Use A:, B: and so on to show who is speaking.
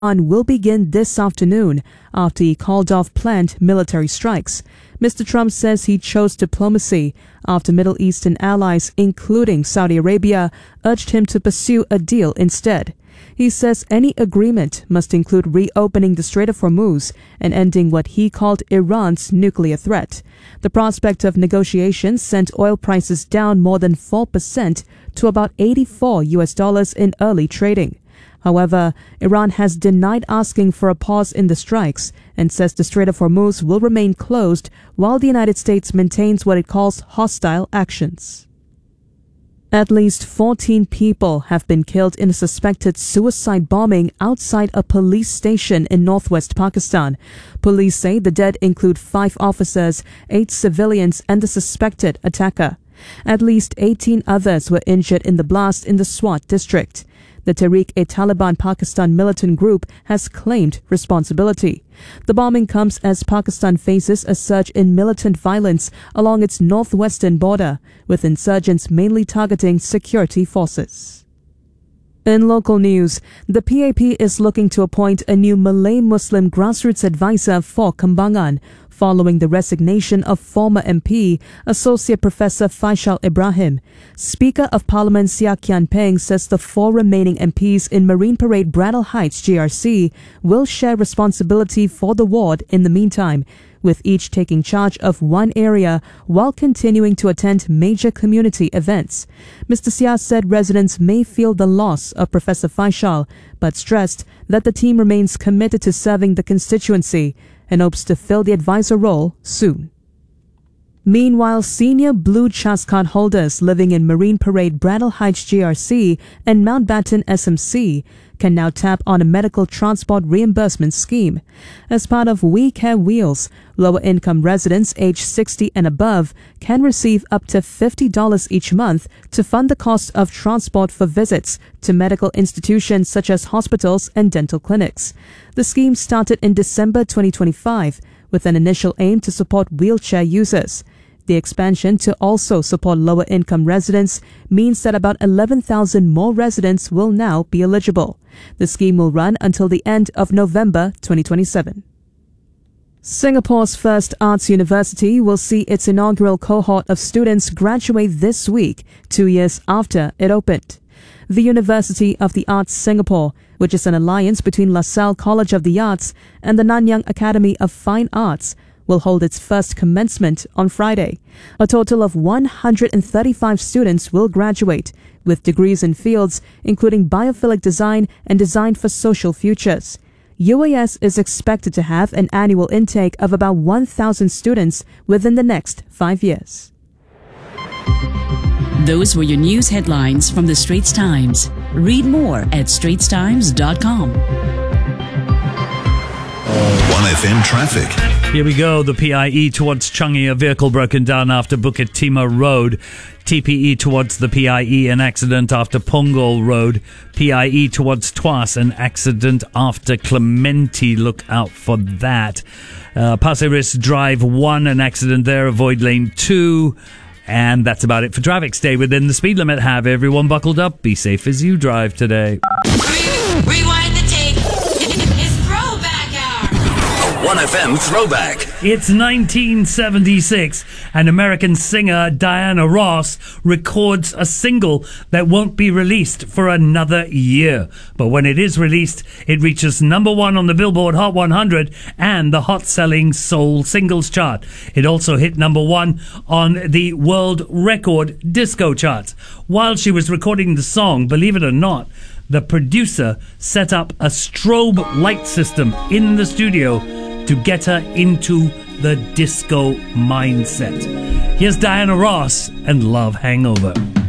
A: will begin this afternoon after he called off planned military strikes. Mr. Trump says he chose diplomacy after Middle Eastern allies, including Saudi Arabia, urged him to pursue a deal instead. He says any agreement must include reopening the Strait of Hormuz and ending what he called Iran's nuclear threat. The prospect of negotiations sent oil prices down more than 4% to about $84 in early trading. However, Iran has denied asking for a pause in the strikes and says the Strait of Hormuz will remain closed while the United States maintains what it calls hostile actions. At least 14 people have been killed in a suspected suicide bombing outside a police station in northwest Pakistan. Police say the dead include 5 officers, 8 civilians, and the suspected attacker. At least 18 others were injured in the blast in the Swat district. The Tehreek-e-Taliban Pakistan militant group has claimed responsibility. The bombing comes as Pakistan faces a surge in militant violence along its northwestern border, with insurgents mainly targeting security forces. In local news, the PAP is looking to appoint a new Malay Muslim grassroots advisor for Kembangan, following the resignation of former MP, Associate Professor Faisal Ibrahim. Speaker of Parliament Sia Kian Peng says the 4 remaining MPs in Marine Parade Brattle Heights GRC will share responsibility for the ward in the meantime, with each taking charge of one area while continuing to attend major community events. Mr. Sia said residents may feel the loss of Professor Faisal, but stressed that the team remains committed to serving the constituency and hopes to fill the advisor role soon. Meanwhile, senior Blue Chas card holders living in Marine Parade Brattle Heights GRC and Mountbatten SMC can now tap on a medical transport reimbursement scheme. As part of We Care Wheels, lower-income residents aged 60 and above can receive up to $50 each month to fund the cost of transport for visits to medical institutions such as hospitals and dental clinics. The scheme started in December 2025 with an initial aim to support wheelchair users. The expansion to also support lower-income residents means that about 11,000 more residents will now be eligible. The scheme will run until the end of November 2027. Singapore's first arts university will see its inaugural cohort of students graduate this week, 2 years after it opened. The University of the Arts Singapore, which is an alliance between LaSalle College of the Arts and the Nanyang Academy of Fine Arts, will hold its first commencement on Friday. A total of 135 students will graduate, with degrees in fields including biophilic design and design for social futures. UAS is expected to have an annual intake of about 1,000 students within the next 5 years.
B: Those were your news headlines from the Straits Times. Read more at straitstimes.com.
C: 1FM traffic.
D: Here we go. The PIE towards Changi, a vehicle broken down after Bukit Timah Road. TPE towards the PIE, an accident after Punggol Road. PIE towards Tuas, an accident after Clementi. Look out for that. Pasir Ris Drive 1, an accident there. Avoid lane 2. And that's about it for traffic. Stay within the speed limit. Have everyone buckled up. Be safe as you drive today.
E: Rewind the tape. It's throwback hour.
C: 1FM throwback.
D: It's 1976, and American singer Diana Ross records a single that won't be released for another year. But when it is released, it reaches number 1 on the Billboard Hot 100 and the hot-selling soul singles chart. It also hit number 1 on the World Record Disco charts. While she was recording the song, believe it or not, the producer set up a strobe light system in the studio to get her into the disco mindset. Here's Diana Ross and Love Hangover.